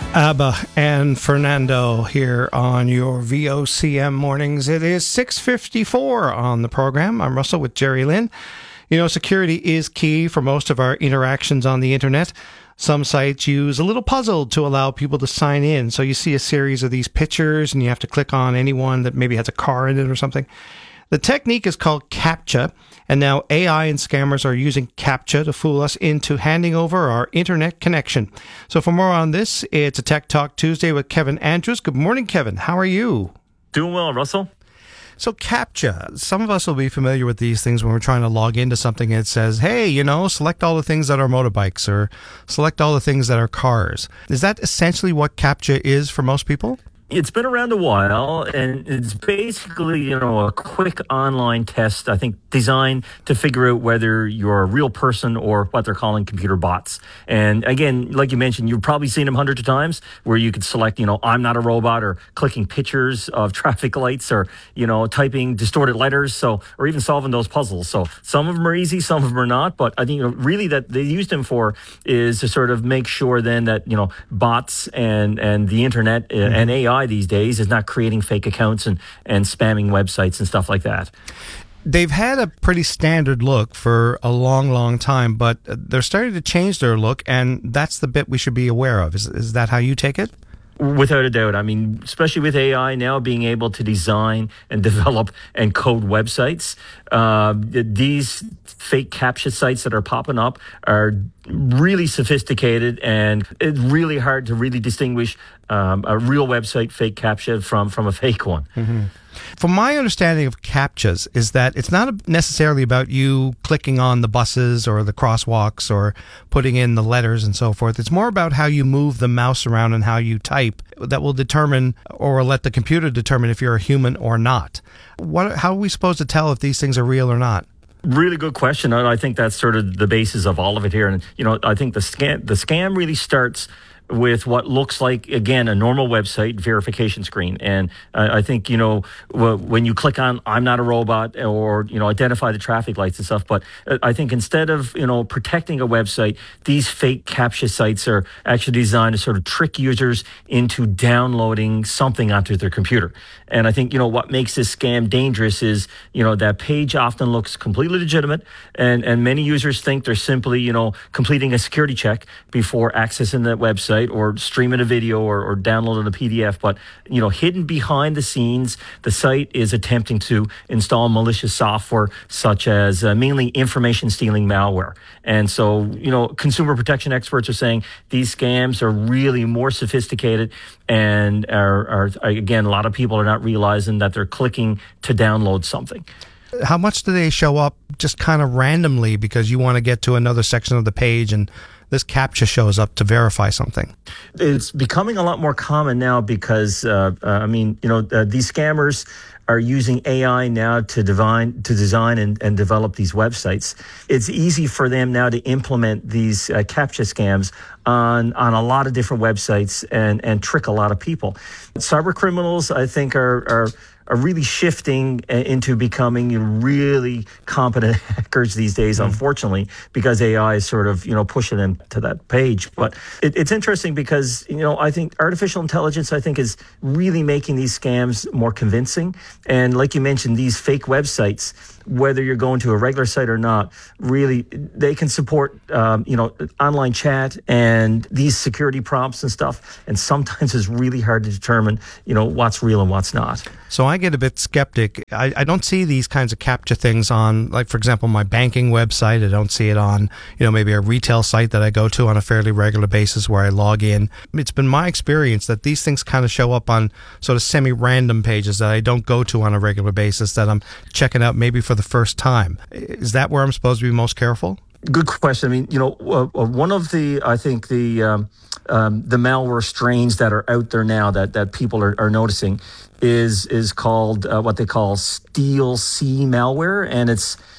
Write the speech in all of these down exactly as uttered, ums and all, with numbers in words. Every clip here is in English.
ABBA and Fernando here on your V O C M mornings. It is six fifty-four on the program. I'm Russell with Jerry Lynn. You know, security is key for most of our interactions on the internet. Some sites use a little puzzle to allow people to sign in. So you see a series of these pictures and you have to click on anyone that maybe has a car in it or something. The technique is called CAPTCHA, and now A I and scammers are using CAPTCHA to fool us into handing over our internet connection. So for more on this, it's a Tech Talk Tuesday with Kevin Andrews. Good morning, Kevin. How are you? Doing well, Russell. So CAPTCHA, some of us will be familiar with these things when we're trying to log into something. It says, hey, you know, select all the things that are motorbikes or select all the things that are cars. Is that essentially what CAPTCHA is for most people? It's been around a while, and it's basically, you know, a quick online test, I think, designed to figure out whether you're a real person or what they're calling computer bots. And again, like you mentioned, you've probably seen them hundreds of times where you could select, you know, I'm not a robot, or clicking pictures of traffic lights, or, you know, typing distorted letters, so, or even solving those puzzles. So some of them are easy, some of them are not, but I think, you know, really that they used them for is to sort of make sure then that, you know, bots and, and the internet mm-hmm. and A I these days is not creating fake accounts and, and spamming websites and stuff like that. They've had a pretty standard look for a long, long time, but they're starting to change their look, and that's the bit we should be aware of. Is, is that how you take it? Without a doubt. I mean, especially with A I now being able to design and develop and code websites, uh, these fake CAPTCHA sites that are popping up are really sophisticated, and it's really hard to really distinguish um, a real website fake CAPTCHA from, from a fake one. Mm-hmm. From my understanding of CAPTCHAs is that it's not necessarily about you clicking on the buses or the crosswalks or putting in the letters and so forth. It's more about how you move the mouse around and how you type that will determine or let the computer determine if you're a human or not. What, how are we supposed to tell if these things are real or not? Really good question. I think that's sort of the basis of all of it here. And, you know, I think the scam, the scam really starts with what looks like, again, a normal website verification screen. And uh, I think, you know, w- when you click on I'm not a robot, or, you know, identify the traffic lights and stuff, but uh, I think instead of, you know, protecting a website, these fake CAPTCHA sites are actually designed to sort of trick users into downloading something onto their computer. And I think, you know, what makes this scam dangerous is, you know, that page often looks completely legitimate, and, and many users think they're simply, you know, completing a security check before accessing that website, or streaming a video, or, or downloading a P D F. But, you know, hidden behind the scenes, the site is attempting to install malicious software, such as uh, mainly information stealing malware. And so, you know, consumer protection experts are saying these scams are really more sophisticated, and are, are again, a lot of people are not realizing that they're clicking to download something. How much do they show up just kind of randomly because you want to get to another section of the page and this CAPTCHA shows up to verify something? It's becoming a lot more common now because, uh, uh, I mean, you know, uh, these scammers are using A I now to divine, to design and, and develop these websites. It's easy for them now to implement these uh, CAPTCHA scams on, on a lot of different websites and, and trick a lot of people. Cyber criminals, I think, are, are are really shifting into becoming really competent hackers these days, mm. unfortunately, because A I is sort of, you know, pushing them to that page. But it, it's interesting because, you know, I think artificial intelligence, I think, is really making these scams more convincing. And like you mentioned, these fake websites, whether you're going to a regular site or not, really, they can support, um, you know, online chat and these security prompts and stuff. And sometimes it's really hard to determine, you know, what's real and what's not. So I get a bit skeptic. I, I don't see these kinds of CAPTCHA things on, like, for example, my banking website. I don't see it on, you know, maybe a retail site that I go to on a fairly regular basis where I log in. It's been my experience that these things kind of show up on sort of semi-random pages that I don't go to on a regular basis, that I'm checking out maybe for the first time. Is that where I'm supposed to be most careful? Good question. I mean, you know, uh, one of the, I think the um, um, the malware strains that are out there now that, that people are, are noticing is is called uh, what they call Steal C malware, and it's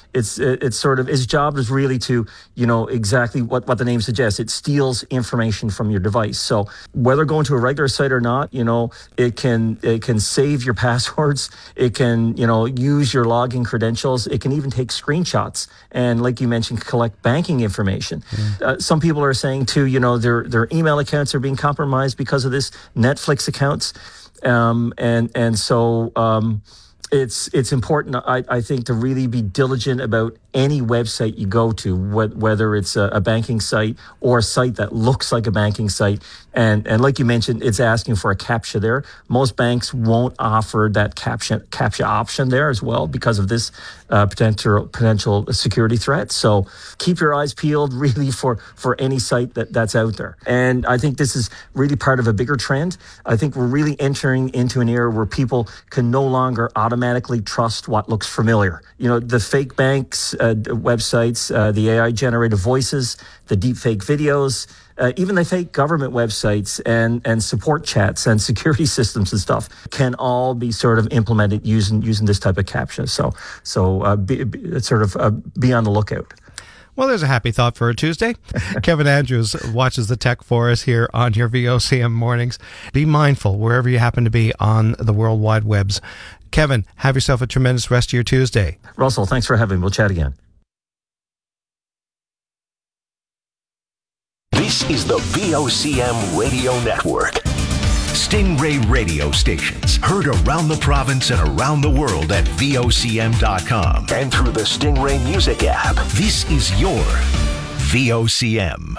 it's it's sort of its job is really to, you know, exactly what, what the name suggests. It steals information from your device. So whether going to a regular site or not, you know, it can it can save your passwords. It can, you know, use your login credentials. It can even take screenshots and, like you mentioned, collect banking information. Mm. Uh, some people are saying too, you know, their their email accounts are being compromised because of this. Netflix accounts, um, and and so um, it's it's important, I, I think, to really be diligent about any website you go to, wh- whether it's a, a banking site or a site that looks like a banking site. And and like you mentioned, it's asking for a CAPTCHA there. Most banks won't offer that CAPTCHA, CAPTCHA option there as well because of this uh, potential potential security threat. So keep your eyes peeled really for, for any site that, that's out there. And I think this is really part of a bigger trend. I think we're really entering into an era where people can no longer automatically trust what looks familiar. You know, the fake banks, uh, websites, uh, the A I-generated voices, the deepfake videos, Uh, even the fake government websites and, and support chats and security systems and stuff can all be sort of implemented using using this type of CAPTCHA. So so uh, be, be, sort of uh, be on the lookout. Well, there's a happy thought for a Tuesday. Kevin Andrews watches the tech for us here on your V O C M mornings. Be mindful wherever you happen to be on the World Wide Webs. Kevin, have yourself a tremendous rest of your Tuesday. Russell, thanks for having me. We'll chat again. This is the V O C M Radio Network. Stingray radio stations heard around the province and around the world at V O C M dot com and through the Stingray Music app. This is your V O C M.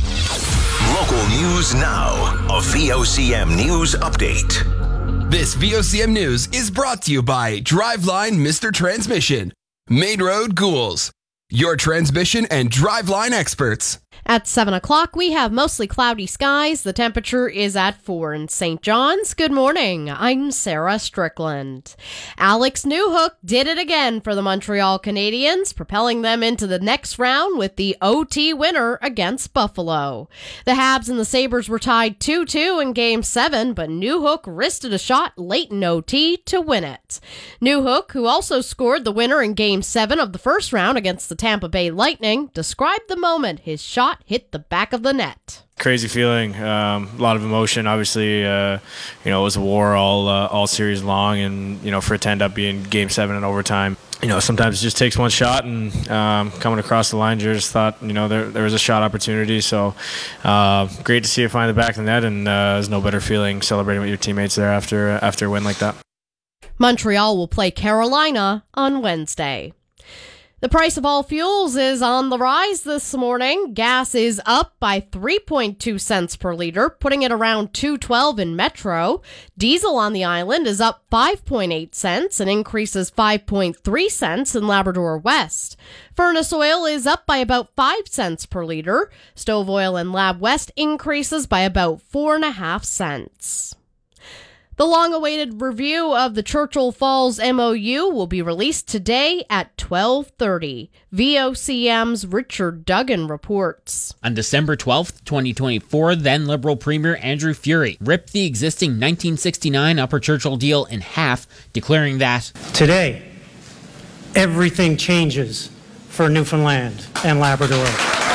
Local news now. A V O C M News Update. This V O C M News is brought to you by Driveline Mister Transmission, Main Road Ghouls, your transmission and driveline experts. At seven o'clock, we have mostly cloudy skies. The temperature is at four in Saint John's. Good morning. I'm Sarah Strickland. Alex Newhook did it again for the Montreal Canadiens, propelling them into the next round with the O T winner against Buffalo. The Habs and the Sabres were tied two two in Game seven, but Newhook wristed a shot late in O T to win it. Newhook, who also scored the winner in Game seven of the first round against the Tampa Bay Lightning, described the moment his shot hit the back of the net. Crazy feeling, um, a lot of emotion. Obviously, uh, you know, it was a war all uh, all series long, and you know, for it to end up being Game Seven in overtime, you know, sometimes it just takes one shot. And um, coming across the line, just thought, you know, there there was a shot opportunity. So uh, great to see it find the back of the net, and uh, there's no better feeling celebrating with your teammates there after after a win like that. Montreal will play Carolina on Wednesday. The price of all fuels is on the rise this morning. Gas is up by three point two cents per liter, putting it around two twelve in Metro. Diesel on the island is up five point eight cents and increases five point three cents in Labrador West. Furnace oil is up by about five cents per liter. Stove oil in Lab West increases by about four and a half cents. The long-awaited review of the Churchill Falls M O U will be released today at twelve thirty. V O C M's Richard Duggan reports. On December twelfth, twenty twenty-four, then Liberal Premier Andrew Furey ripped the existing nineteen sixty-nine Upper Churchill deal in half, declaring that today, everything changes for Newfoundland and Labrador.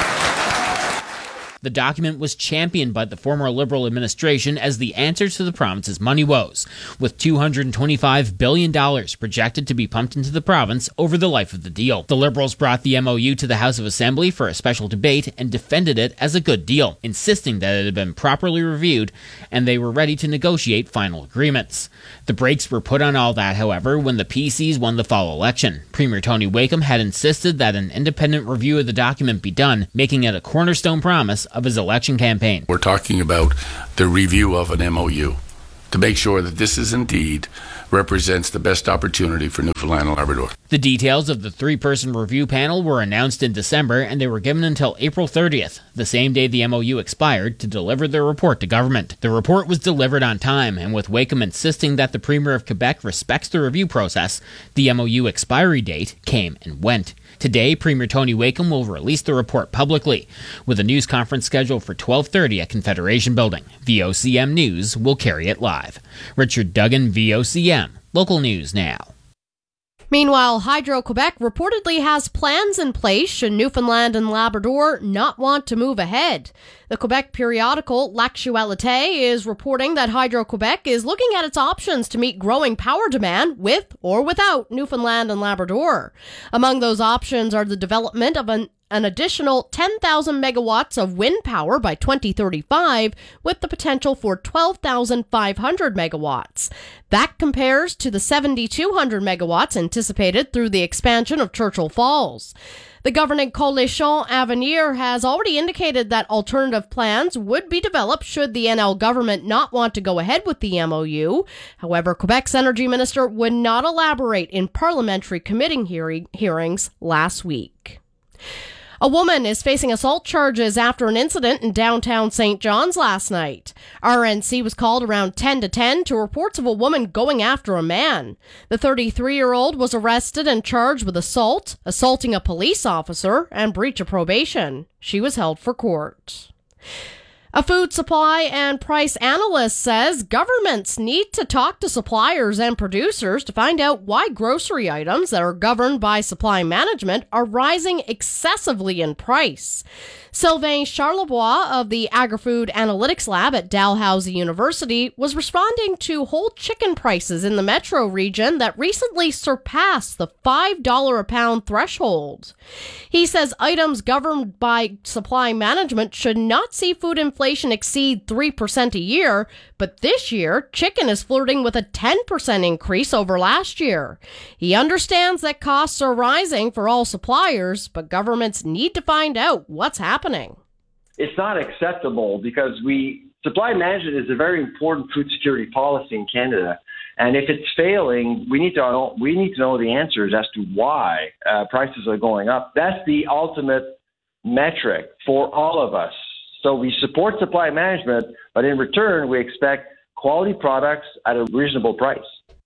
The document was championed by the former Liberal administration as the answer to the province's money woes, with two hundred twenty-five billion dollars projected to be pumped into the province over the life of the deal. The Liberals brought the M O U to the House of Assembly for a special debate and defended it as a good deal, insisting that it had been properly reviewed and they were ready to negotiate final agreements. The brakes were put on all that, however, when the P Cs won the fall election. Premier Tony Wakeham had insisted that an independent review of the document be done, making it a cornerstone promise of his election campaign. We're talking about the review of an M O U to make sure that this is indeed represents the best opportunity for Newfoundland and Labrador. The details of the three-person review panel were announced in December, and they were given until April thirtieth, the same day the M O U expired, to deliver their report to government. The report was delivered on time, and with Wakeham insisting that the Premier of Quebec respects the review process, the M O U expiry date came and went. Today, Premier Tony Wakeham will release the report publicly, with a news conference scheduled for twelve thirty at Confederation Building. V O C M News will carry it live. Richard Duggan, V O C M. Local news now. Meanwhile, Hydro-Quebec reportedly has plans in place should Newfoundland and Labrador not want to move ahead. The Quebec periodical L'Actualité is reporting that Hydro-Quebec is looking at its options to meet growing power demand with or without Newfoundland and Labrador. Among those options are the development of an an additional ten thousand megawatts of wind power by twenty thirty-five, with the potential for twelve thousand five hundred megawatts. That compares to the seven thousand two hundred megawatts anticipated through the expansion of Churchill Falls. The governing Coalition Avenir has already indicated that alternative plans would be developed should the N L government not want to go ahead with the M O U. However, Quebec's energy minister would not elaborate in parliamentary committee hearing- hearings last week. A woman is facing assault charges after an incident in downtown Saint John's last night. R N C was called around ten to ten to reports of a woman going after a man. The thirty-three-year-old was arrested and charged with assault, assaulting a police officer, and breach of probation. She was held for court. A food supply and price analyst says governments need to talk to suppliers and producers to find out why grocery items that are governed by supply management are rising excessively in price. Sylvain Charlebois of the Agri-Food Analytics Lab at Dalhousie University was responding to whole chicken prices in the metro region that recently surpassed the five dollars a pound threshold. He says items governed by supply management should not see food inflation exceed three percent a year, but this year, chicken is flirting with a ten percent increase over last year. He understands that costs are rising for all suppliers, but governments need to find out what's happening. It's not acceptable because we supply management is a very important food security policy in Canada. And if it's failing, we need to know, we need to know the answers as to why uh, prices are going up. That's the ultimate metric for all of us. So we support supply management, but in return, we expect quality products at a reasonable price.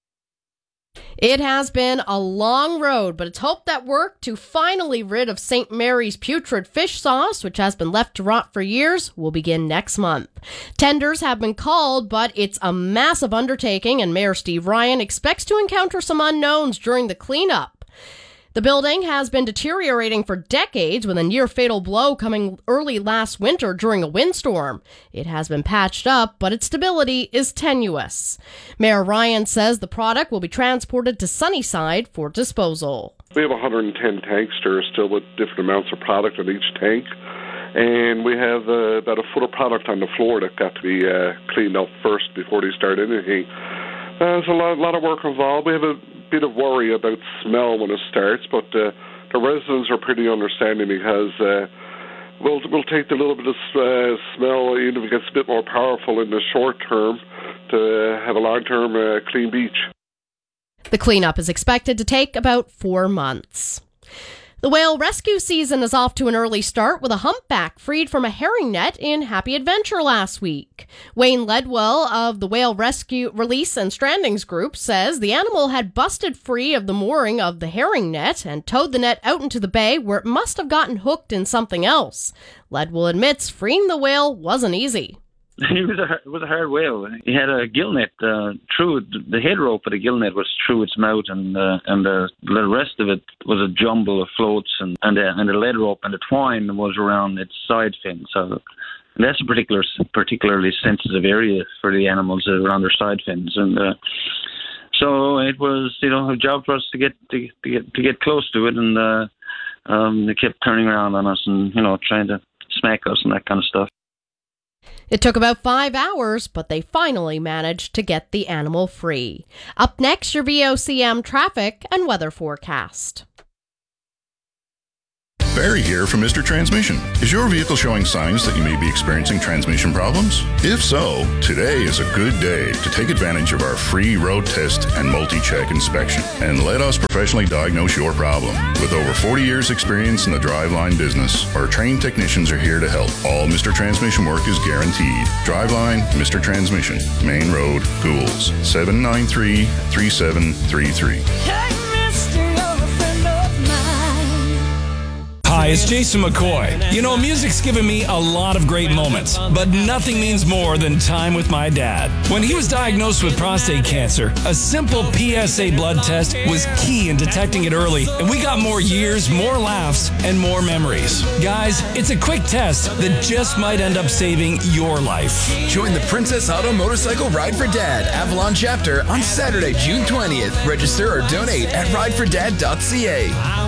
It has been a long road, but it's hoped that work to finally rid of Saint Mary's putrid fish sauce, which has been left to rot for years, will begin next month. Tenders have been called, but it's a massive undertaking, and Mayor Steve Ryan expects to encounter some unknowns during the cleanup. The building has been deteriorating for decades, with a near-fatal blow coming early last winter during a windstorm. It has been patched up, but its stability is tenuous. Mayor Ryan says the product will be transported to Sunnyside for disposal. We have one hundred ten tanks there still with different amounts of product in each tank. And we have uh, about a foot of product on the floor that got to be uh, cleaned up first before they start anything. Uh, there's a lot, lot of work involved. We have a bit of worry about smell when it starts, but uh, the residents are pretty understanding because uh, we'll we'll take the little bit of uh, smell, even if it gets a bit more powerful in the short term, to have a long-term uh, clean beach. The cleanup is expected to take about four months. The whale rescue season is off to an early start with a humpback freed from a herring net in Happy Adventure last week. Wayne Ledwell of the Whale Rescue Release and Strandings Group says the animal had busted free of the mooring of the herring net and towed the net out into the bay where it must have gotten hooked in something else. Ledwell admits freeing the whale wasn't easy. It was a it was a hard whale. He had a gill net uh, through the head rope of the gill net was through its mouth, and uh, and the, the rest of it was a jumble of floats, and and the, and the lead rope and the twine was around its side fin. So that's a particular particularly sensitive area for the animals around their side fins, and uh, so it was you know a job for us to get to, to get to get close to it, and uh, um, they kept turning around on us and you know trying to smack us and that kind of stuff. It took about five hours, but they finally managed to get the animal free. Up next, your V O C M traffic and weather forecast. Barry here from Mister Transmission. Is your vehicle showing signs that you may be experiencing transmission problems? If so, today is a good day to take advantage of our free road test and multi-check inspection and let us professionally diagnose your problem. With over forty years experience in the driveline business, our trained technicians are here to help. All Mister Transmission work is guaranteed. Driveline, Mister Transmission, Main Road, Goulds, seven nine three, three seven three three. Hi, it's Jason McCoy. You know, music's given me a lot of great moments, but nothing means more than time with my dad. When he was diagnosed with prostate cancer, a simple P S A blood test was key in detecting it early, and we got more years, more laughs, and more memories. Guys, it's a quick test that just might end up saving your life. Join the Princess Auto Motorcycle Ride for Dad Avalon chapter on Saturday, June twentieth. Register or donate at ride for dad dot c a.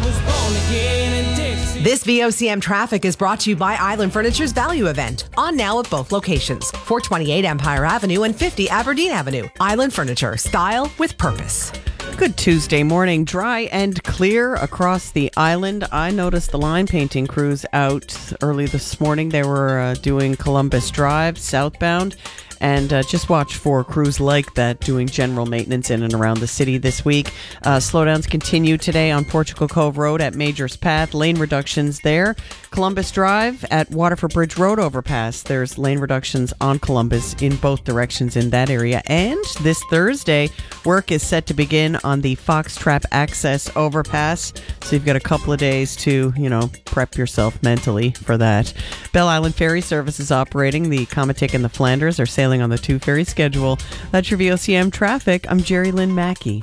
This V O C M traffic is brought to you by Island Furniture's Value Event. On now at both locations, four twenty-eight Empire Avenue and fifty Aberdeen Avenue. Island Furniture, style with purpose. Good Tuesday morning, dry and clear across the island. I noticed the line painting crews out early this morning. They were uh, doing Columbus Drive southbound. And uh, just watch for crews like that doing general maintenance in and around the city this week. Uh, slowdowns continue today on Portugal Cove Road at Majors Path. Lane reductions there. Columbus Drive at Waterford Bridge Road overpass. There's lane reductions on Columbus in both directions in that area. And this Thursday, work is set to begin on the Foxtrap Access overpass. So you've got a couple of days to, you know, prep yourself mentally for that. Bell Island Ferry Service is operating. The Comatic and the Flanders are sailing on the two ferry schedule. That's your V O C M traffic. I'm Jerry Lynn Mackey.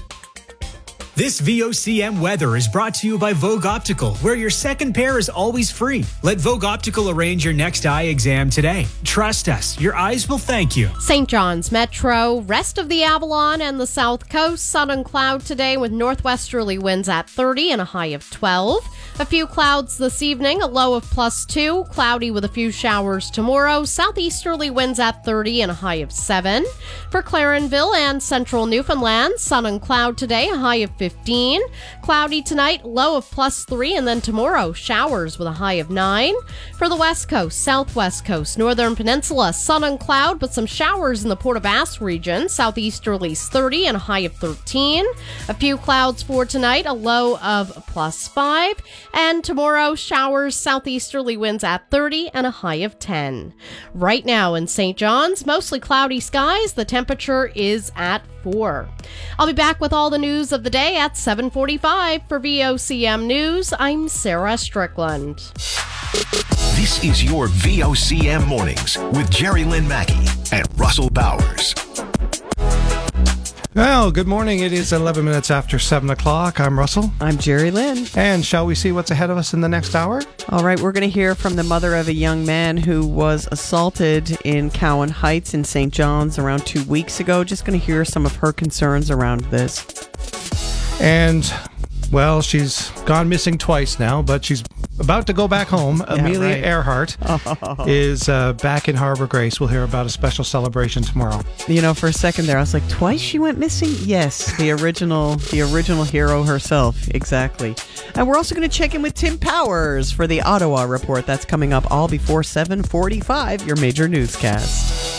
This V O C M weather is brought to you by Vogue Optical, where your second pair is always free. Let Vogue Optical arrange your next eye exam today. Trust us, your eyes will thank you. Saint John's Metro, rest of the Avalon and the South Coast, sun and cloud today with northwesterly winds at thirty and a high of twelve. A few clouds this evening, a low of plus two, cloudy with a few showers tomorrow, southeasterly winds at thirty and a high of seven. For Clarenville and central Newfoundland, sun and cloud today, a high of fifteen. Cloudy tonight, low of plus three, and then tomorrow, showers with a high of nine. For the west coast, southwest coast, northern peninsula, sun and cloud, but some showers in the Port aux Basques region, southeasterlies thirty and a high of thirteen. A few clouds for tonight, a low of plus five. And tomorrow, showers, southeasterly winds at thirty and a high of ten. Right now in Saint John's, mostly cloudy skies. The temperature is at four. I'll be back with all the news of the day at seven forty-five. For V O C M News, I'm Sarah Strickland. This is your V O C M Mornings with Jerry Lynn Mackey and Russell Bowers. Well, good morning. It is eleven minutes after seven o'clock. I'm Russell. I'm Jerry Lynn. And shall we see what's ahead of us in the next hour? All right, we're going to hear from the mother of a young man who was assaulted in Cowan Heights in Saint John's around two weeks ago. Just going to hear some of her concerns around this. And, well, she's gone missing twice now, but she's about to go back home. Yeah, Amelia right. Earhart Oh. is uh, back in Harbor Grace. We'll hear about a special celebration tomorrow. You know, for a second there, I was like, twice she went missing? Yes, the original, the original hero herself. Exactly. And we're also going to check in with Tim Powers for the Ottawa Report. That's coming up all before seven forty-five, your major newscast.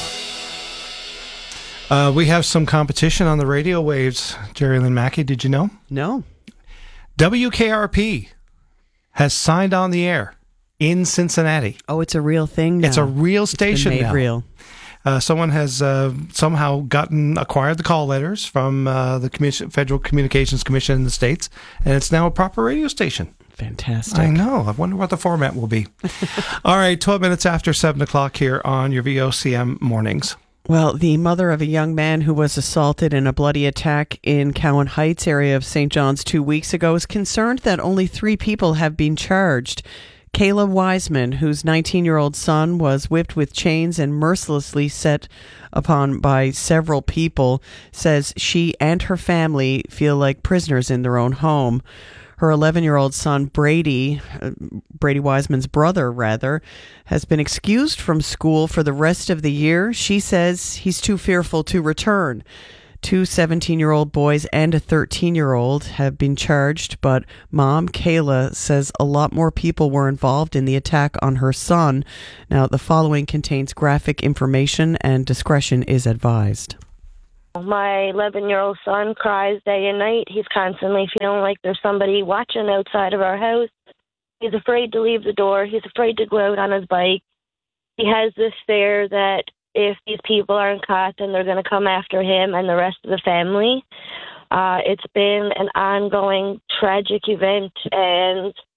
Uh, we have some competition on the radio waves, Jerry Lynn Mackey. Did you know? No. W K R P has signed on the air in Cincinnati. Oh, it's a real thing now. It's a real station it's been made now. real. Uh, someone has uh, somehow gotten acquired the call letters from uh, the Commission, Federal Communications Commission in the States, and it's now a proper radio station. Fantastic. I know. I wonder what the format will be. All right, twelve minutes after seven o'clock here on your V O C M Mornings. Well, the mother of a young man who was assaulted in a bloody attack in Cowan Heights area of Saint John's two weeks ago is concerned that only three people have been charged. Kayla Wiseman, whose nineteen-year-old son was whipped with chains and mercilessly set upon by several people, says she and her family feel like prisoners in their own home. Her eleven-year-old son, Brady, uh, Brady Wiseman's brother, rather, has been excused from school for the rest of the year. She says he's too fearful to return. Two seventeen-year-old boys and a thirteen-year-old have been charged, but Mom, Kayla, says a lot more people were involved in the attack on her son. Now, the following contains graphic information and discretion is advised. My eleven-year-old son cries day and night. He's constantly feeling like there's somebody watching outside of our house. He's afraid to leave the door. He's afraid to go out on his bike. He has this fear that if these people aren't caught, then they're going to come after him and the rest of the family. Uh, it's been an ongoing tragic event, and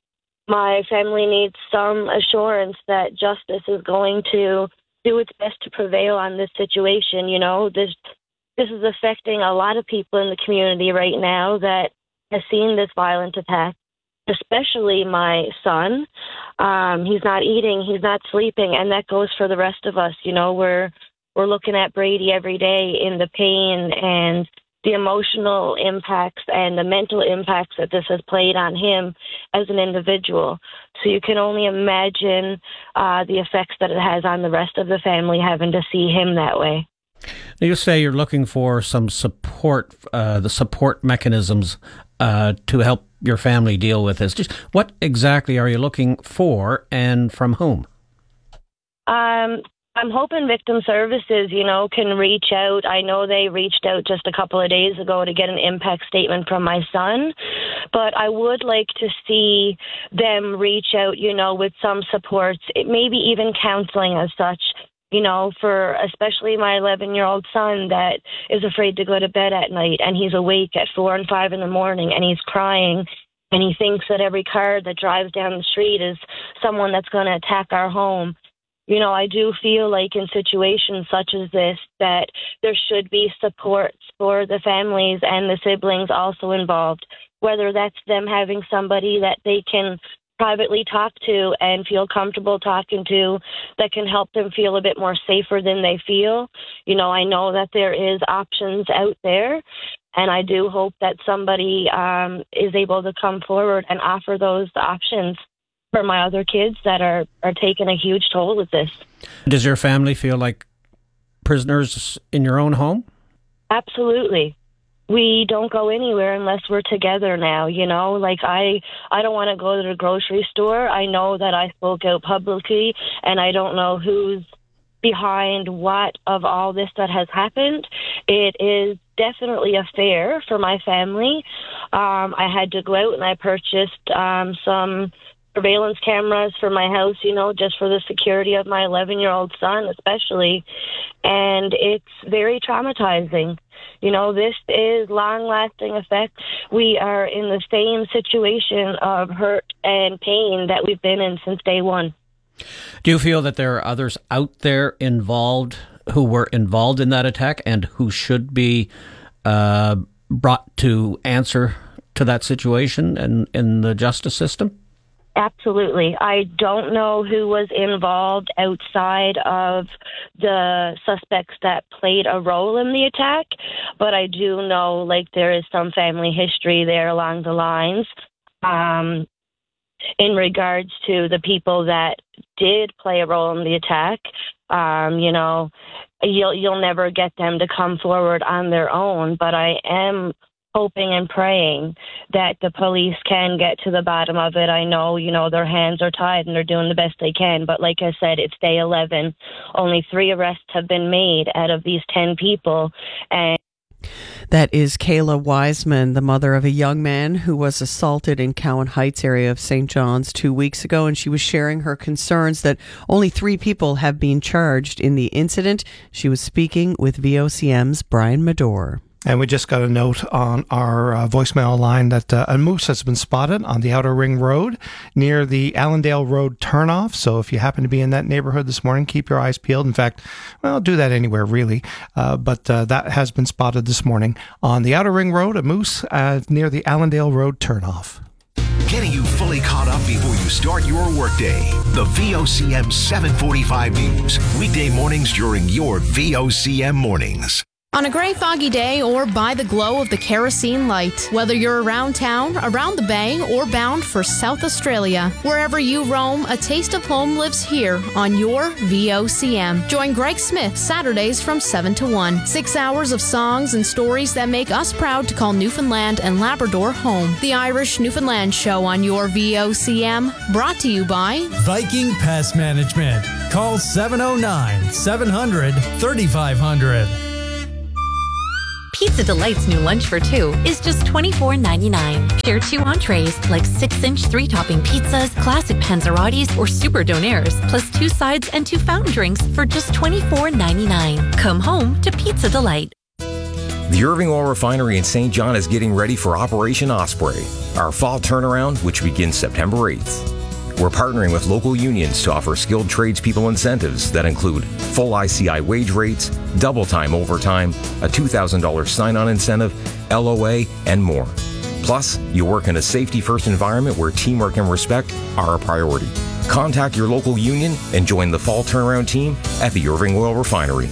my family needs some assurance that justice is going to do its best to prevail on this situation. You know, this this is affecting a lot of people in the community right now that has seen this violent attack, especially my son. Um, he's not eating, he's not sleeping, and that goes for the rest of us. You know, we're we're looking at Brady every day in the pain and the emotional impacts and the mental impacts that this has played on him as an individual. So you can only imagine uh, the effects that it has on the rest of the family having to see him that way. You say you're looking for some support, uh, the support mechanisms uh, to help your family deal with this. Just what exactly are you looking for, and from whom? Um, I'm hoping Victim Services, you know, can reach out. I know they reached out just a couple of days ago to get an impact statement from my son, but I would like to see them reach out, you know, with some supports, maybe even counseling as such, you know, for especially my eleven-year-old son that is afraid to go to bed at night, and he's awake at four and five in the morning, and he's crying, and he thinks that every car that drives down the street is someone that's going to attack our home. You know, I do feel like in situations such as this that there should be supports for the families and the siblings also involved, whether that's them having somebody that they can privately talk to and feel comfortable talking to that can help them feel a bit more safer than they feel. You know, I know that there is options out there, and I do hope that somebody um, is able to come forward and offer those options for my other kids that are, are taking a huge toll with this. Does your family feel like prisoners in your own home? Absolutely. We don't go anywhere unless we're together now, you know? Like, I, I don't want to go to the grocery store. I know that I spoke out publicly, and I don't know who's behind what of all this that has happened. It is definitely a fair for my family. Um, I had to go out and I purchased um, some surveillance cameras for my house, you know, just for the security of my eleven-year-old son especially. And it's very traumatizing. You know, this is long-lasting effects. We are in the same situation of hurt and pain that we've been in since day one. Do you feel that there are others out there involved who were involved in that attack and who should be uh, brought to answer to that situation and in the justice system? Absolutely. I don't know who was involved outside of the suspects that played a role in the attack, but I do know, like, there is some family history there along the lines um, in regards to the people that did play a role in the attack. Um, you know, you'll you'll never get them to come forward on their own, but I am hoping and praying that the police can get to the bottom of it. I know, you know, their hands are tied and they're doing the best they can. But like I said, it's day eleven. Only three arrests have been made out of these ten people. And that is Kayla Wiseman, the mother of a young man who was assaulted in Cowan Heights area of Saint John's two weeks ago, and she was sharing her concerns that only three people have been charged in the incident. She was speaking with V O C M's Brian Medore. And we just got a note on our uh, voicemail line that uh, a moose has been spotted on the Outer Ring Road near the Allendale Road turnoff. So if you happen to be in that neighborhood this morning, keep your eyes peeled. In fact, well, do that anywhere, really. Uh, but uh, that has been spotted this morning on the Outer Ring Road, a moose uh, near the Allendale Road turnoff. Getting you fully caught up before you start your workday. The V O C M seven forty-five News. Weekday mornings during your V O C M mornings. On a gray, foggy day or by the glow of the kerosene light, whether you're around town, around the bay, or bound for South Australia, wherever you roam, a taste of home lives here on your V O C M. Join Greg Smith Saturdays from seven to one. Six hours of songs and stories that make us proud to call Newfoundland and Labrador home. The Irish Newfoundland Show on your V O C M, brought to you by Viking Pest Management. Call seven oh nine, seven hundred, thirty-five hundred. Pizza Delight's new lunch for two is just twenty-four ninety-nine. Share two entrees like six-inch three-topping pizzas, classic panzerottis, or super donaires, plus two sides and two fountain drinks for just twenty-four ninety-nine. Come home to Pizza Delight. The Irving Oil Refinery in Saint John is getting ready for Operation Osprey, our fall turnaround, which begins September eighth. We're partnering with local unions to offer skilled tradespeople incentives that include full I C I wage rates, double time overtime, a two thousand dollars sign-on incentive, L O A, and more. Plus, you work in a safety-first environment where teamwork and respect are a priority. Contact your local union and join the fall turnaround team at the Irving Oil Refinery.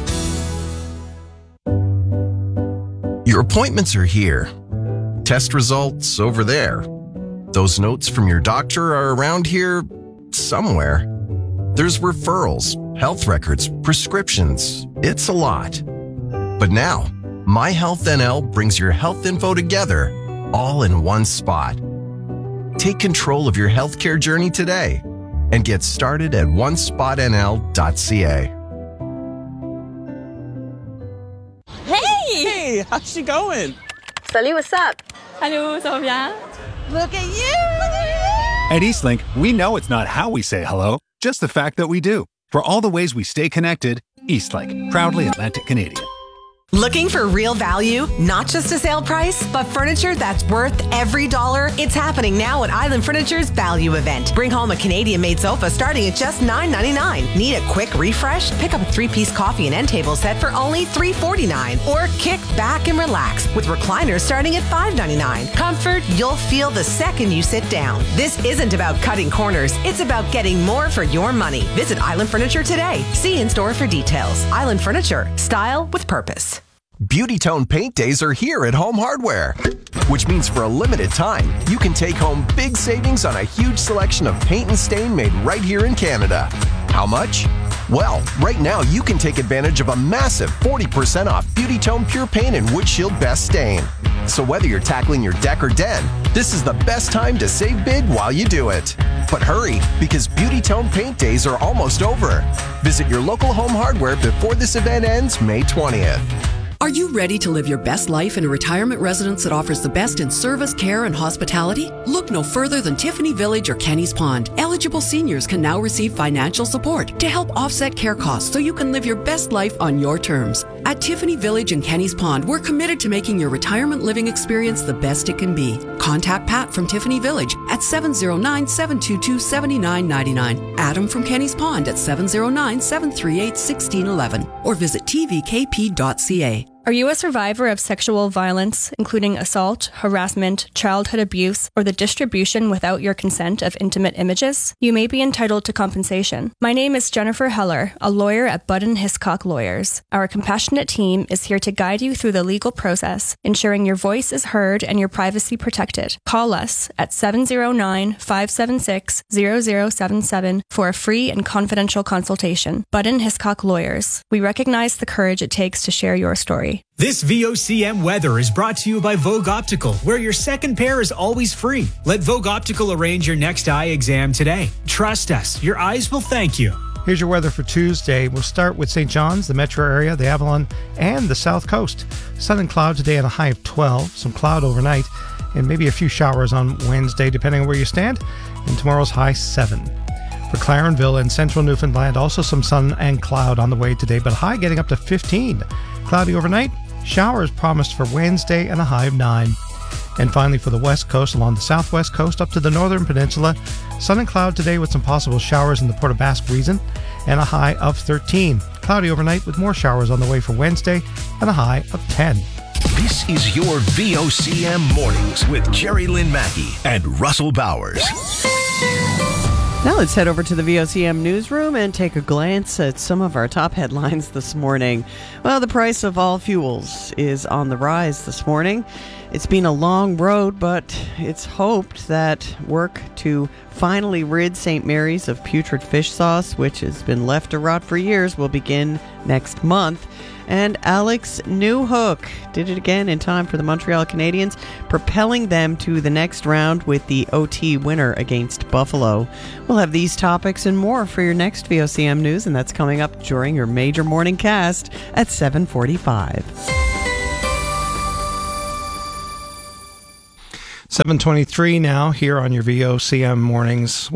Your appointments are here. Test results over there. Those notes from your doctor are around here somewhere. There's referrals, health records, prescriptions. It's a lot. But now, MyHealthNL brings your health info together, all in one spot. Take control of your healthcare journey today and get started at one spot N L dot C A. Hey! Hey, how's she going? Salut, what's up? Hello, ça va bien? Look at you! At Eastlink, we know it's not how we say hello, just the fact that we do. For all the ways we stay connected, Eastlink, proudly Atlantic Canadian. Looking for real value? Not just a sale price, but furniture that's worth every dollar? It's happening now at Island Furniture's Value Event. Bring home a Canadian-made sofa starting at just nine ninety-nine. Need a quick refresh? Pick up a three-piece coffee and end table set for only three forty-nine. Or kick back and relax with recliners starting at five ninety-nine. Comfort you'll feel the second you sit down. This isn't about cutting corners. It's about getting more for your money. Visit Island Furniture today. See in-store for details. Island Furniture. Style with purpose. Beauty Tone Paint Days are here at Home Hardware, which means for a limited time, you can take home big savings on a huge selection of paint and stain made right here in Canada. How much? Well, right now you can take advantage of a massive forty percent off Beauty Tone Pure Paint and Wood Shield Best Stain. So whether you're tackling your deck or den, this is the best time to save big while you do it. But hurry, because Beauty Tone Paint Days are almost over. Visit your local Home Hardware before this event ends May twentieth. Are you ready to live your best life in a retirement residence that offers the best in service, care, and hospitality? Look no further than Tiffany Village or Kenny's Pond. Eligible seniors can now receive financial support to help offset care costs so you can live your best life on your terms. At Tiffany Village and Kenny's Pond, we're committed to making your retirement living experience the best it can be. Contact Pat from Tiffany Village at seven oh nine, seven two two, seven nine nine nine, Adam from Kenny's Pond at seven oh nine, seven three eight, one six one one, or visit T V K P dot C A. Are you a survivor of sexual violence, including assault, harassment, childhood abuse, or the distribution without your consent of intimate images? You may be entitled to compensation. My name is Jennifer Heller, a lawyer at Budden Hiscock Lawyers. Our compassionate team is here to guide you through the legal process, ensuring your voice is heard and your privacy protected. Call us at seven oh nine, five seven six, zero zero seven seven for a free and confidential consultation. Budden Hiscock Lawyers. We recognize the courage it takes to share your story. This V O C M weather is brought to you by Vogue Optical, where your second pair is always free. Let Vogue Optical arrange your next eye exam today. Trust us, your eyes will thank you. Here's your weather for Tuesday. We'll start with Saint John's, the metro area, the Avalon, and the south coast. Sun and cloud today and a high of twelve. Some cloud overnight, and maybe a few showers on Wednesday, depending on where you stand. And tomorrow's high seven. For Clarenville and central Newfoundland, also some sun and cloud on the way today, but high getting up to fifteen. Cloudy overnight, showers promised for Wednesday and a high of nine. And finally for the west coast, along the southwest coast up to the northern peninsula, sun and cloud today with some possible showers in the Port aux Basques region and a high of thirteen. Cloudy overnight with more showers on the way for Wednesday and a high of ten. This is your V O C M Mornings with Jerry Lynn Mackey and Russell Bowers. Now let's head over to the V O C M newsroom and take a glance at some of our top headlines this morning. Well, the price of all fuels is on the rise this morning. It's been a long road, but it's hoped that work to finally rid Saint Mary's of putrid fish sauce, which has been left to rot for years, will begin next month. And Alex Newhook did it again in time for the Montreal Canadiens, propelling them to the next round with the O T winner against Buffalo. We'll have these topics and more for your next V O C M News, and that's coming up during your major morning cast at seven forty-five. seven twenty-three now here on your V O C M Mornings. Well,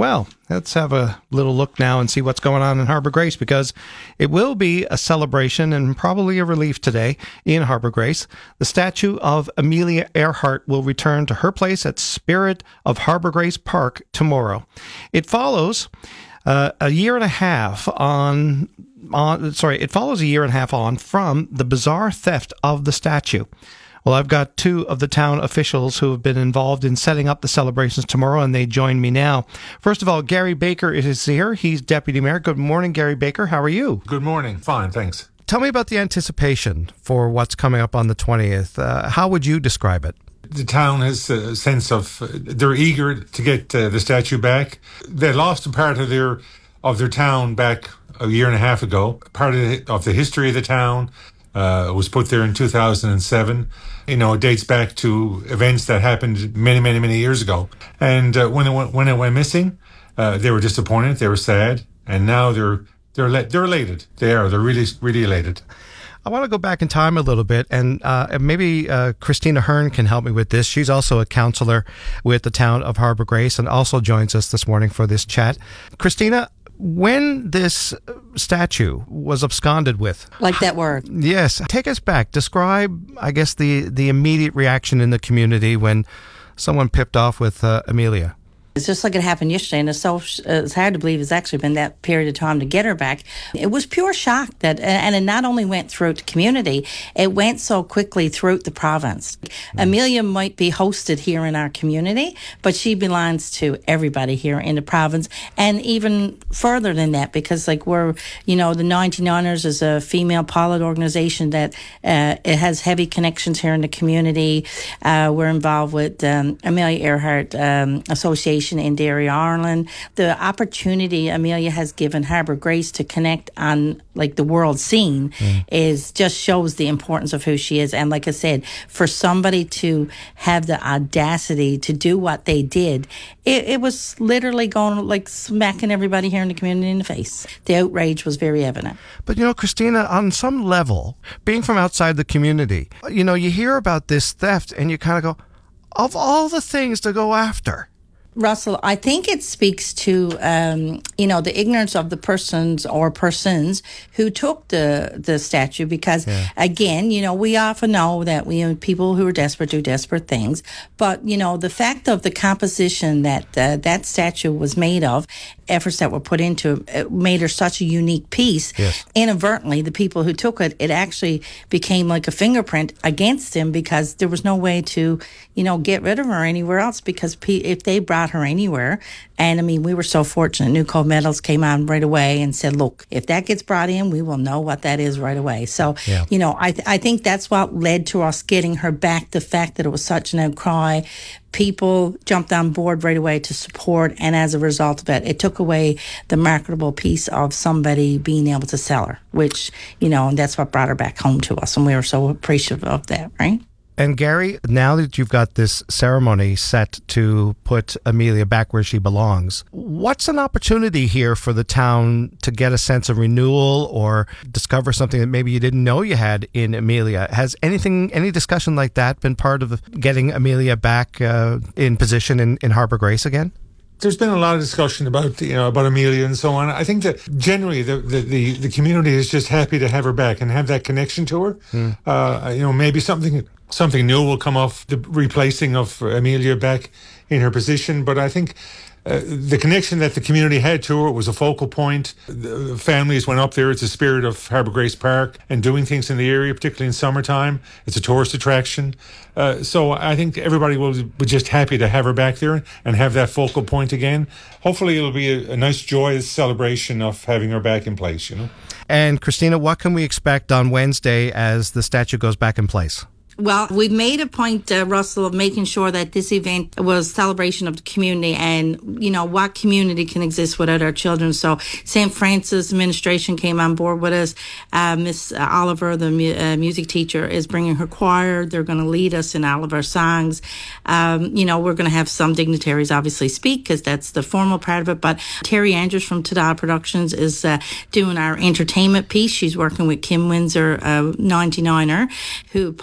Let's have a little look now and see what's going on in Harbour Grace, because it will be a celebration and probably a relief today in Harbour Grace. The statue of Amelia Earhart will return to her place at Spirit of Harbour Grace Park tomorrow. It follows uh, a year and a half on, on, sorry, it follows a year and a half on from the bizarre theft of the statue. Well, I've got two of the town officials who have been involved in setting up the celebrations tomorrow, and they join me now. First of all, Gary Baker is here. He's Deputy Mayor. Good morning, Gary Baker. How are you? Good morning. Fine, thanks. Tell me about the anticipation for what's coming up on the twentieth. Uh, how would you describe it? The town has a sense of, uh, they're eager to get uh, the statue back. They lost a part of their of their town back a year and a half ago. Part of the, of the history of the town uh, was put there in two thousand seven. You know, it dates back to events that happened many, many, many years ago. And uh, when it went, when it went missing, uh, they were disappointed, they were sad, and now they're they're they're elated. They are. They're really, really elated. I want to go back in time a little bit, and uh, maybe uh, Christina Hearn can help me with this. She's also a councillor with the town of Harbour Grace and also joins us this morning for this chat. Christina, when this statue was absconded with... Like that word. Yes. Take us back. Describe, I guess, the, the immediate reaction in the community when someone pipped off with uh, Amelia. It's just like it happened yesterday, and it's so it's hard to believe it's actually been that period of time to get her back. It was pure shock that, and it not only went throughout the community, it went so quickly throughout the province. Mm. Amelia might be hosted here in our community, but she belongs to everybody here in the province, and even further than that, because like we're, you know, the ninety-niners is a female pilot organization that uh, it has heavy connections here in the community. Uh, we're involved with um, Amelia Earhart um, Association in Derry, Ireland. The opportunity Amelia has given Harbour Grace to connect on like the world scene mm. is just shows the importance of who she is. And like I said, for somebody to have the audacity to do what they did, it, it was literally going like smacking everybody here in the community in the face. The outrage was very evident. But you know, Christina, on some level, being from outside the community, you know, you hear about this theft and you kind of go, of all the things to go after. Russell, I think it speaks to, um, you know, the ignorance of the persons or persons who took the, the statue because, yeah. again, you know, we often know that we have people who are desperate do desperate things. But, you know, the fact of the composition that uh, that statue was made of, efforts that were put into it, made her such a unique piece. Yes. Inadvertently, the people who took it, it actually became like a fingerprint against him because there was no way to, you know, get rid of her anywhere else because if they brought her anywhere. And I mean, we were so fortunate. New Code Metals came on right away and said, look, if that gets brought in, we will know what that is right away. So, yeah. you know, I th- I think that's what led to us getting her back. The fact that it was such an outcry. People jumped on board right away to support. And as a result of it, it took away the marketable piece of somebody being able to sell her, which, you know, and that's what brought her back home to us. And we were so appreciative of that, right? And Gary, now that you've got this ceremony set to put Amelia back where she belongs, what's an opportunity here for the town to get a sense of renewal or discover something that maybe you didn't know you had in Amelia? Has anything, any discussion like that been part of getting Amelia back uh, in position in, in Harbour Grace again? There's been a lot of discussion about, you know, about Amelia and so on. I think that generally the, the, the, the community is just happy to have her back and have that connection to her. Mm. Uh, you know, maybe something something new will come off the replacing of Amelia back in her position. But I think uh, the connection that the community had to her was a focal point. The families went up there. It's a spirit of Harbour Grace Park and doing things in the area, particularly in summertime. It's a tourist attraction. Uh, so I think everybody will be just happy to have her back there and have that focal point again. Hopefully it'll be a, a nice, joyous celebration of having her back in place, you know. And Christina, what can we expect on Wednesday as the statue goes back in place? Well, we made a point, uh, Russell, of making sure that this event was celebration of the community and, you know, what community can exist without our children. So Saint Francis administration came on board with us. Uh, Miss Oliver, the mu- uh, music teacher, is bringing her choir. They're going to lead us in all of our songs. Um, you know, we're going to have some dignitaries obviously speak because that's the formal part of it. But Terry Andrews from Tada Productions is uh, doing our entertainment piece. She's working with Kim Windsor, uh, ninety-niner, who pilot,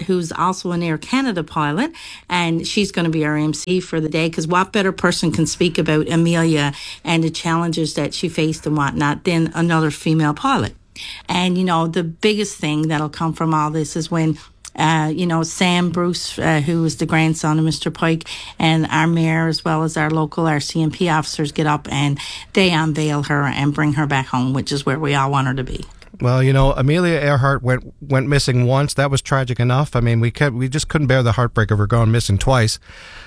who's also an Air Canada pilot, and she's going to be our M C for the day, because what better person can speak about Amelia and the challenges that she faced and whatnot than another female pilot. And, you know, the biggest thing that'll come from all this is when Uh, you know, Sam Bruce, uh, who is the grandson of Mister Pike, and our mayor, as well as our local R C M P officers, get up and they unveil her and bring her back home, which is where we all want her to be. Well, you know, Amelia Earhart went went missing once. That was tragic enough. I mean, we kept, we just couldn't bear the heartbreak of her going missing twice.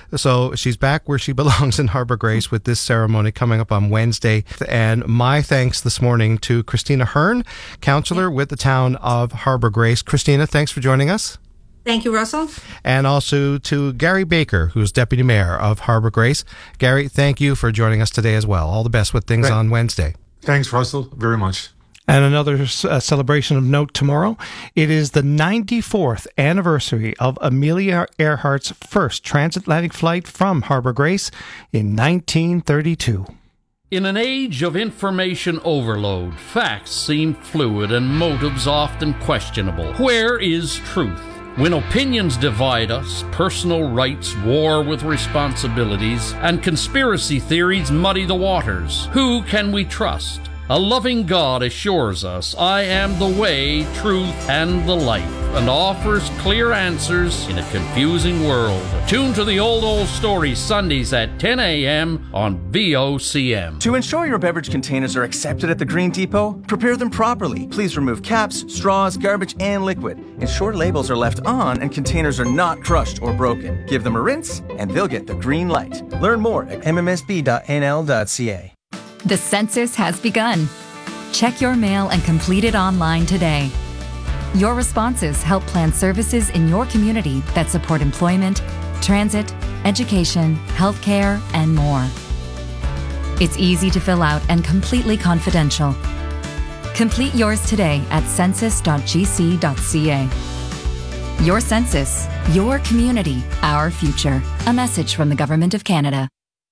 So she's back where she belongs in Harbour Grace with this ceremony coming up on Wednesday. And my thanks this morning to Christina Hearn, councillor with the town of Harbour Grace. Christina, thanks for joining us. Thank you, Russell. And also to Gary Baker, who's Deputy Mayor of Harbour Grace. Gary, thank you for joining us today as well. All the best with things on Wednesday. Thanks, Russell, very much. And another uh, celebration of note tomorrow. It is the ninety-fourth anniversary of Amelia Earhart's first transatlantic flight from Harbour Grace in nineteen thirty-two. In an age of information overload, facts seem fluid and motives often questionable. Where is truth? When opinions divide us, personal rights war with responsibilities, and conspiracy theories muddy the waters, who can we trust? A loving God assures us, I am the way, truth, and the life, and offers clear answers in a confusing world. Tune to the Old Old Story Sundays at ten a.m. on V O C M. To ensure your beverage containers are accepted at the Green Depot, prepare them properly. Please remove caps, straws, garbage, and liquid. Ensure labels are left on and containers are not crushed or broken. Give them a rinse, and they'll get the green light. Learn more at m m s b dot n l dot c a. The census has begun. Check your mail and complete it online today. Your responses help plan services in your community that support employment, transit, education, healthcare, and more. It's easy to fill out and completely confidential. Complete yours today at census dot g c dot c a. Your census, your community, our future. A message from the Government of Canada.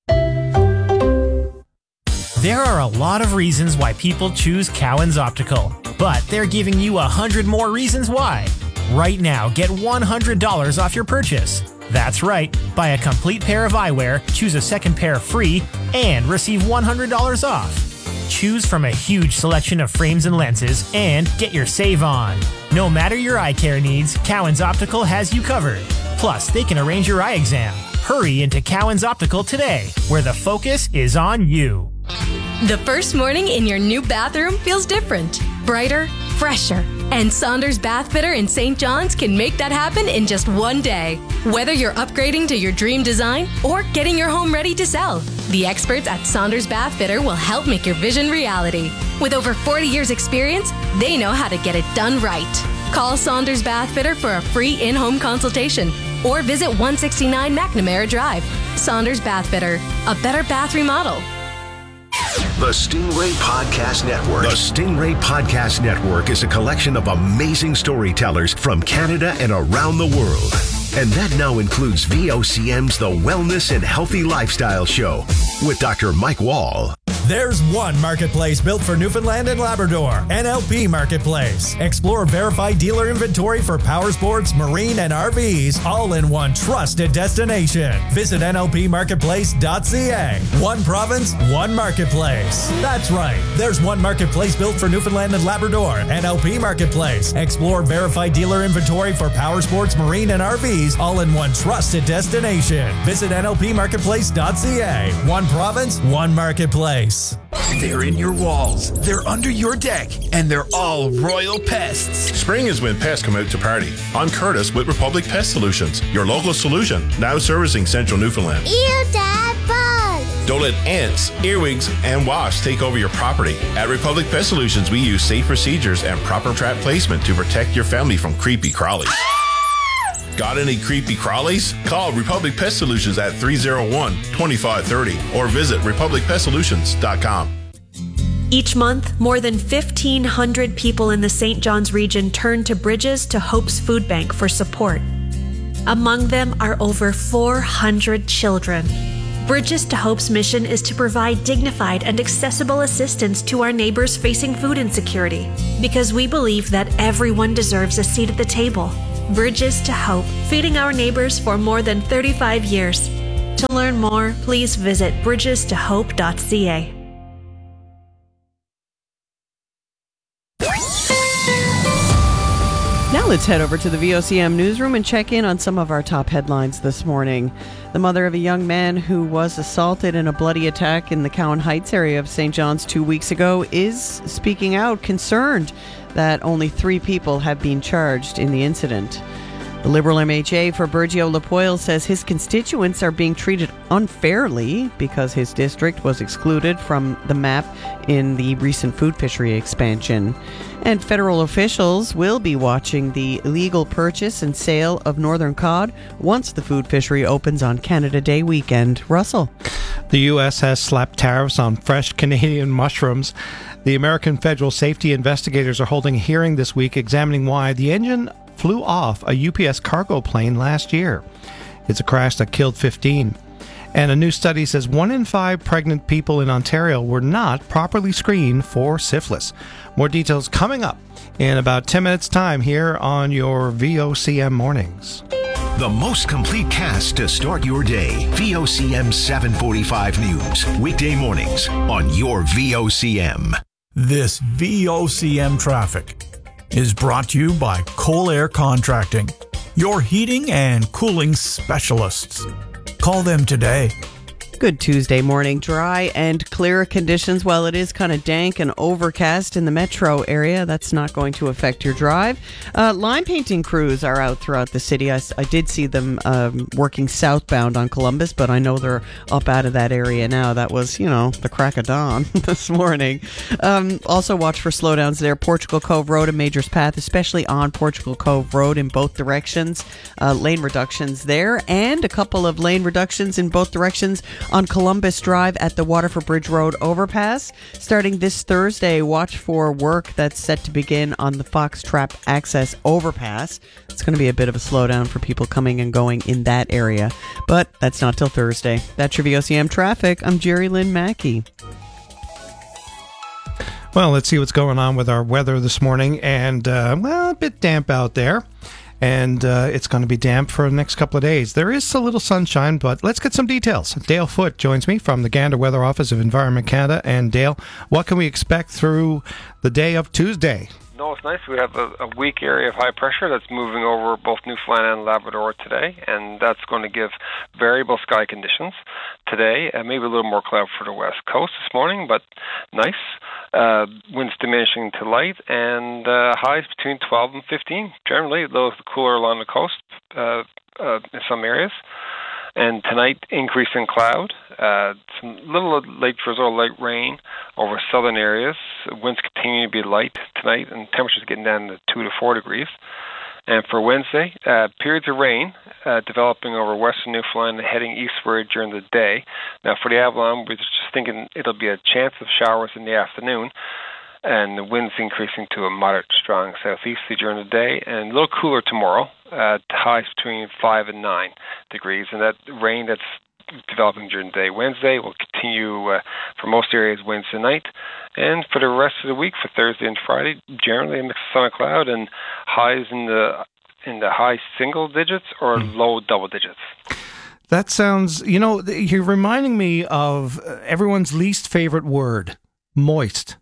There are a lot of reasons why people choose Cowan's Optical, but they're giving you a hundred more reasons why. Right now, get one hundred dollars off your purchase. That's right, buy a complete pair of eyewear, choose a second pair free, and receive one hundred dollars off. Choose from a huge selection of frames and lenses, and get your save on. No matter your eye care needs, Cowan's Optical has you covered. Plus, they can arrange your eye exam. Hurry into Cowan's Optical today, where the focus is on you. The first morning in your new bathroom feels different, brighter, fresher. And Saunders Bath Fitter in Saint John's can make that happen in just one day. Whether you're upgrading to your dream design or getting your home ready to sell, the experts at Saunders Bath Fitter will help make your vision reality. With over forty years experience, they know how to get it done right. Call Saunders Bath Fitter for a free in-home consultation or visit one sixty-nine McNamara Drive. Saunders Bath Fitter, a better bath remodel. The Stingray Podcast Network. The Stingray Podcast Network is a collection of amazing storytellers from Canada and around the world. And that now includes V O C M's The Wellness and Healthy Lifestyle Show with Doctor Mike Wall. There's one marketplace built for Newfoundland and Labrador, N L P Marketplace. Explore verified dealer inventory for power sports, marine, and R Vs, all in one trusted destination. Visit N L P marketplace dot c a. One province, one marketplace. That's right. There's one marketplace built for Newfoundland and Labrador, N L P Marketplace. Explore verified dealer inventory for power sports, marine, and R Vs, all in one trusted destination. Visit N L P marketplace dot c a. One province, one marketplace. They're in your walls, they're under your deck, and they're all royal pests. Spring is when pests come out to party. I'm Curtis with Republic Pest Solutions, your local solution, now servicing central Newfoundland. Ew, Dad, bug! Don't let ants, earwigs, and wasps take over your property. At Republic Pest Solutions, we use safe procedures and proper trap placement to protect your family from creepy crawlies. Got any creepy crawlies? Call Republic Pest Solutions at three oh one, two five three oh or visit republic pest solutions dot com. Each month, more than fifteen hundred people in the Saint John's region turn to Bridges to Hope's Food Bank for support. Among them are over four hundred children. Bridges to Hope's mission is to provide dignified and accessible assistance to our neighbors facing food insecurity, because we believe that everyone deserves a seat at the table. Bridges to Hope, feeding our neighbors for more than thirty-five years. To learn more, please visit bridges to hope dot c a. Now let's head over to the V O C M newsroom and check in on some of our top headlines this morning. The mother of a young man who was assaulted in a bloody attack in the Cowan Heights area of Saint John's two weeks ago is speaking out, concerned that only three people have been charged in the incident. The Liberal M H A for Burgeo-Lapoille says his constituents are being treated unfairly because his district was excluded from the map in the recent food fishery expansion. And federal officials will be watching the illegal purchase and sale of northern cod once the food fishery opens on Canada Day weekend. Russell. The U S has slapped tariffs on fresh Canadian mushrooms. The American federal safety investigators are holding a hearing this week examining why the engine flew off a U P S cargo plane last year. It's a crash that killed fifteen. And a new study says one in five pregnant people in Ontario were not properly screened for syphilis. More details coming up in about ten minutes' time here on your V O C M Mornings. The most complete cast to start your day. V O C M seven forty-five News. Weekday mornings on your V O C M. This V O C M traffic is brought to you by Colair Contracting, your heating and cooling specialists. Call them today. Good Tuesday morning. Dry and clear conditions. While it is kind of dank and overcast in the metro area, that's not going to affect your drive. Uh, line painting crews are out throughout the city. I, I did see them um, working southbound on Columbus, but I know they're up out of that area now. That was, you know, the crack of dawn this morning. Um, also watch for slowdowns there. Portugal Cove Road and Majors Path, especially on Portugal Cove Road in both directions. Uh, lane reductions there, and a couple of lane reductions in both directions on Columbus Drive at the Waterford Bridge Road overpass. Starting this Thursday, watch for work that's set to begin on the Fox Trap Access overpass. It's going to be a bit of a slowdown for people coming and going in that area, but that's not till Thursday. That's your V O C M traffic. I'm Jerry Lynn Mackey. Well, let's see what's going on with our weather this morning. And, uh, well, a bit damp out there. And uh, it's going to be damp for the next couple of days. There is a little sunshine, but let's get some details. Dale Foote joins me from the Gander Weather Office of Environment Canada. And Dale, what can we expect through the day of Tuesday? No, it's nice. We have a, a weak area of high pressure that's moving over both Newfoundland and Labrador today, and that's going to give variable sky conditions today. Uh, maybe a little more cloud for the west coast this morning, but nice. Uh, winds diminishing to light, and uh, highs between twelve and fifteen. Generally, lows cooler along the coast uh, uh, in some areas. And tonight, increasing cloud, uh, some little late drizzle, light rain over southern areas. Winds continue to be light tonight, and temperatures getting down to two to four degrees. And for Wednesday, uh, periods of rain uh, developing over western Newfoundland and heading eastward during the day. Now, for the Avalon, we're just thinking it'll be a chance of showers in the afternoon, and the winds increasing to a moderate strong southeasterly during the day, and a little cooler tomorrow, uh, highs between five and nine degrees, and that rain that's developing during the day Wednesday will continue uh, for most areas Wednesday night, and for the rest of the week for Thursday and Friday, generally a mix of sun and cloud, and highs in the in the high single digits or mm. low double digits. That sounds, you know, you're reminding me of everyone's least favorite word, moist.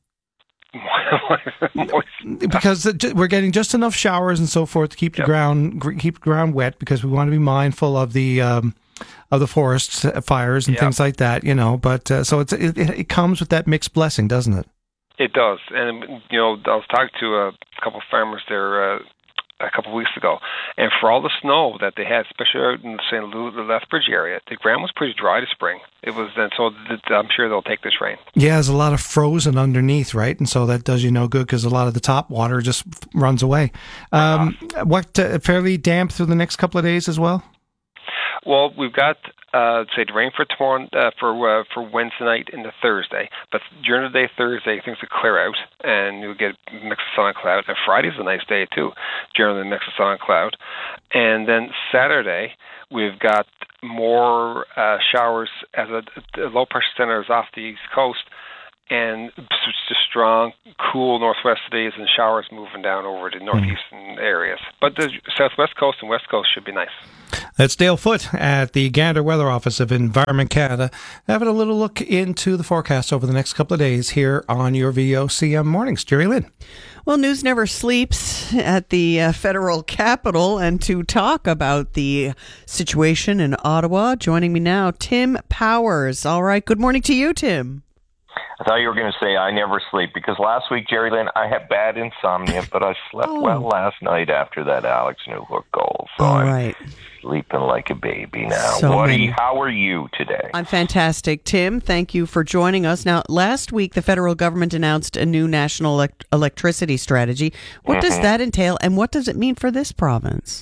Because we're getting just enough showers and so forth to keep the yep. ground keep the ground wet, because we want to be mindful of the um, of the forest fires and yep. things like that, you know. But uh, so it's it, it comes with that mixed blessing, doesn't it? It does, and you know, I was talking to a couple of farmers there uh, a couple of weeks ago, and for all the snow that they had, especially out in the Saint Louis, the Lethbridge area, the ground was pretty dry this spring. It was, and so I'm sure they'll take this rain. Yeah, there's a lot of frozen underneath, right? And so that does you no good, because a lot of the top water just runs away. Um, what uh, fairly damp through the next couple of days as well? Well, we've got, uh, say, the rain for tomorrow, uh, for uh, for Wednesday night into Thursday. But during the day Thursday, things will clear out, and you'll get a mix of sun and cloud. And Friday's a nice day, too, generally a mix of sun and cloud. And then Saturday, we've got more uh, showers as a, a low-pressure center is off the east coast, and just strong, cool northwest days and showers moving down over the northeastern mm. areas. But the southwest coast and west coast should be nice. That's Dale Foote at the Gander Weather Office of Environment Canada, having a little look into the forecast over the next couple of days here on your V O C M Mornings. Jerry Lynn. Well, news never sleeps at the uh, federal capital, and to talk about the situation in Ottawa, joining me now, Tim Powers. All right, good morning to you, Tim. I thought you were going to say I never sleep, because last week, Jerry Lynn, I had bad insomnia, but I slept oh. well last night after that Alex Newhook goal. So All I'm right. sleeping like a baby now. So what many. are you, how are you today? I'm fantastic, Tim. Thank you for joining us. Now, last week, the federal government announced a new national elect- electricity strategy. What mm-hmm. does that entail, and what does it mean for this province?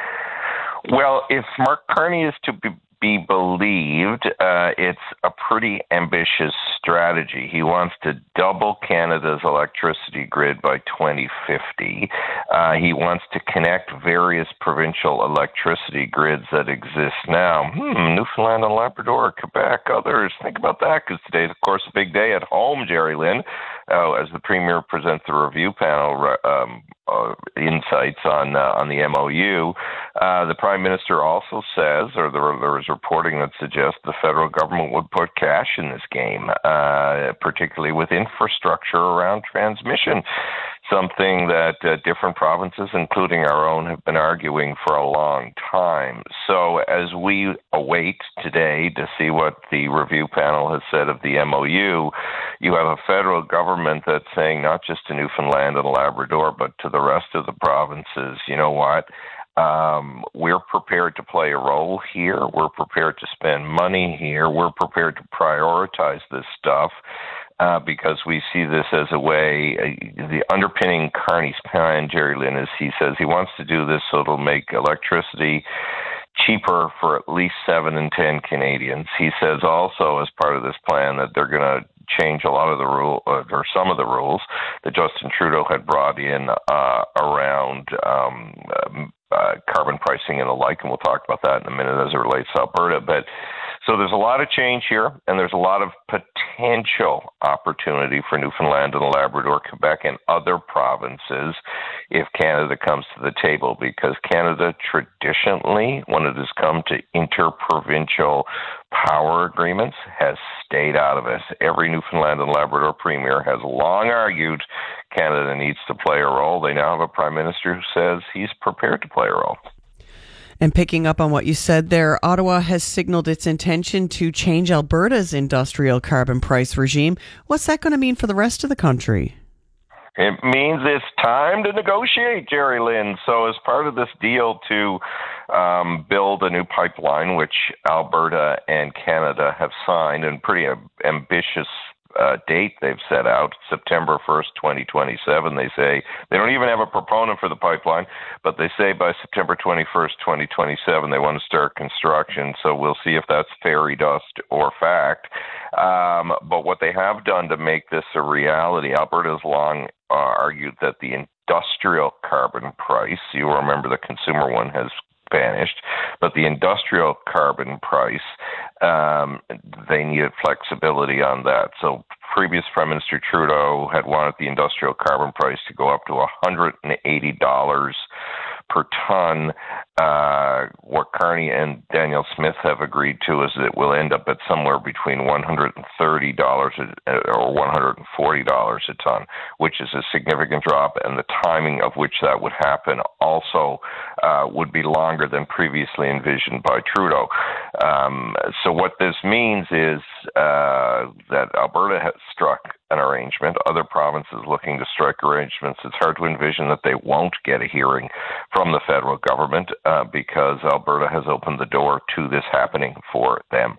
Well, if Mark Carney is to be be believed, uh, it's a pretty ambitious strategy. He wants to double Canada's electricity grid by twenty fifty. Uh, he wants to connect various provincial electricity grids that exist now. Hmm, Newfoundland and Labrador, Quebec, others. Think about that, because today's, of course, a big day at home, Jerry Lynn, uh, as the Premier presents the review panel um, uh, insights on uh, on the M O U. Uh, the Prime Minister also says, or there, there is reporting that suggests the federal government would put cash in this game, uh, particularly with infrastructure around transmission, something that uh, different provinces, including our own, have been arguing for a long time. So as we await today to see what the review panel has said of the M O U, you have a federal government that's saying not just to Newfoundland and Labrador, but to the rest of the provinces, you know what? Um, we're prepared to play a role here. We're prepared to spend money here. We're prepared to prioritize this stuff uh, because we see this as a way. Uh, the underpinning Carney's plan, Jerry Lynn, is he says he wants to do this so it'll make electricity cheaper for at least seven in ten Canadians. He says also, as part of this plan, that they're going to change a lot of the rule uh, or some of the rules that Justin Trudeau had brought in uh, around um, uh, carbon pricing and the like, and we'll talk about that in a minute as it relates to Alberta. But so there's a lot of change here, and there's a lot of potential opportunity for Newfoundland and Labrador, Quebec, and other provinces if Canada comes to the table, because Canada traditionally, when it has come to interprovincial power agreements, has stayed out of it. Every Newfoundland and Labrador premier has long argued Canada needs to play a role. They now have a prime minister who says he's prepared to play a role. And picking up on what you said there, Ottawa has signaled its intention to change Alberta's industrial carbon price regime. What's that going to mean for the rest of the country? It means it's time to negotiate, Jerry Lynn. So as part of this deal to um, build a new pipeline, which Alberta and Canada have signed, and pretty uh, ambitious Uh, date they've set out, September first, twenty twenty-seven. They say they don't even have a proponent for the pipeline, but they say by September twenty-first, twenty twenty-seven, they want to start construction. So we'll see if that's fairy dust or fact. Um, but what they have done to make this a reality, Alberta has long uh, argued that the industrial carbon price, you'll remember the consumer one has vanished, but the industrial carbon price, um, they needed flexibility on that. So previous Prime Minister Trudeau had wanted the industrial carbon price to go up to one hundred eighty dollars per ton. Uh, what Carney and Danielle Smith have agreed to is that it will end up at somewhere between one hundred thirty dollars or one hundred forty dollars a ton, which is a significant drop, and the timing of which that would happen also uh, would be longer than previously envisioned by Trudeau. Um, so what this means is uh, that Alberta has struck an arrangement. Other provinces looking to strike arrangements. It's hard to envision that they won't get a hearing from the federal government uh, because Alberta has opened the door to this happening for them.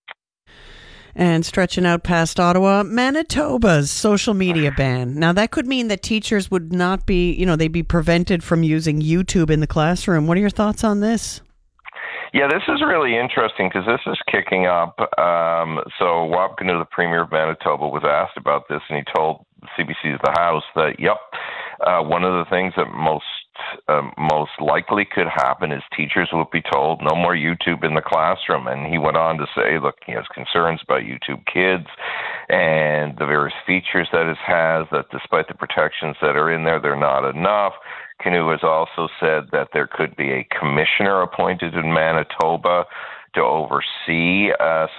And stretching out past Ottawa, Manitoba's social media ban. Now, that could mean that teachers would not be, you know, they'd be prevented from using YouTube in the classroom. What are your thoughts on this? Yeah, this is really interesting because this is kicking up. Um, so Wab Kinew, the Premier of Manitoba, was asked about this, and he told C B C's The House that, yep, uh, one of the things that most um, most likely could happen is teachers will be told no more YouTube in the classroom. And he went on to say, look, he has concerns about YouTube Kids and the various features that it has, that despite the protections that are in there, they're not enough. Canoe has also said that there could be a commissioner appointed in Manitoba to oversee uh,